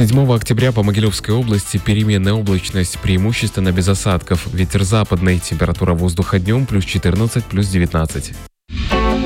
7 октября по Могилевской области переменная облачность, преимущественно без осадков. Ветер западный, температура воздуха днем +14, +19.